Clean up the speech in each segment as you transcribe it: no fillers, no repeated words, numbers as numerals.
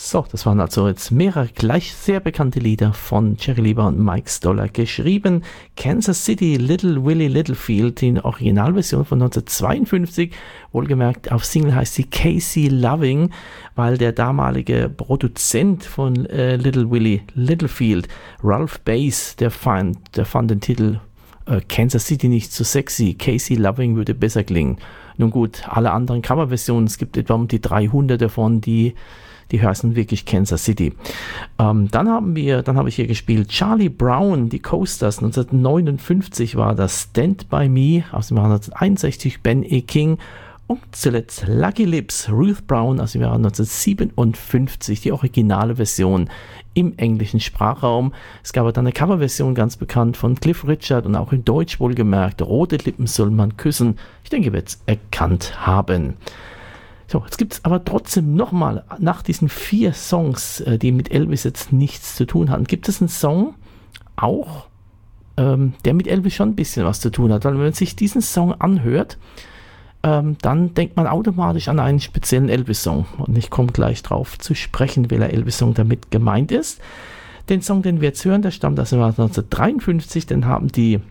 So, das waren also jetzt mehrere gleich sehr bekannte Lieder von Jerry Lieber und Mike Stoller geschrieben. Kansas City, Little Willie Littlefield, die Originalversion von 1952, wohlgemerkt auf Single heißt sie Casey Loving, weil der damalige Produzent von Little Willie Littlefield, Ralph Bass, der fand den Titel Kansas City nicht so sexy, Casey Loving würde besser klingen. Nun gut, alle anderen Coverversionen, es gibt etwa um die 300 davon, die heißen wirklich Kansas City. Dann habe ich hier gespielt Charlie Brown, die Coasters, 1959 war das Stand By Me, aus dem Jahr 1961 Ben E. King und zuletzt Lucky Lips, Ruth Brown aus dem Jahr 1957, die originale Version im englischen Sprachraum. Es gab dann eine Coverversion, ganz bekannt, von Cliff Richard und auch in Deutsch wohlgemerkt, Rote Lippen soll man küssen. Ich denke, ihr werdet es erkannt haben. So, jetzt gibt es aber trotzdem nochmal, nach diesen 4 Songs, die mit Elvis jetzt nichts zu tun hatten, gibt es einen Song auch, der mit Elvis schon ein bisschen was zu tun hat. Weil wenn man sich diesen Song anhört, dann denkt man automatisch an einen speziellen Elvis-Song. Und ich komme gleich drauf zu sprechen, welcher Elvis-Song damit gemeint ist. Den Song, den wir jetzt hören, der stammt aus dem Jahr 1952, den haben die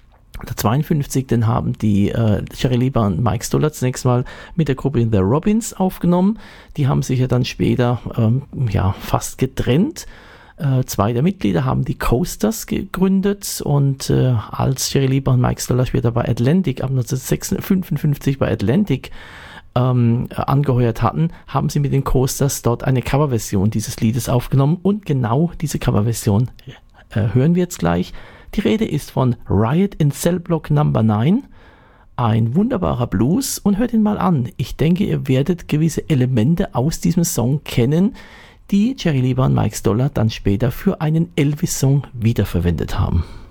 Jerry Lieber und Mike Stoller zunächst mal mit der Gruppe The Robins aufgenommen. Die haben sich ja dann später fast getrennt. 2 der Mitglieder haben die Coasters gegründet und als Jerry Lieber und Mike Stoller später bei Atlantic ab 1955 bei Atlantic angeheuert hatten, haben sie mit den Coasters dort eine Coverversion dieses Liedes aufgenommen und genau diese Coverversion hören wir jetzt gleich. Die Rede ist von Riot in Cell Block Number 9, ein wunderbarer Blues, und hört ihn mal an. Ich denke, ihr werdet gewisse Elemente aus diesem Song kennen, die Jerry Lieber und Mike Stoller dann später für einen Elvis-Song wiederverwendet haben.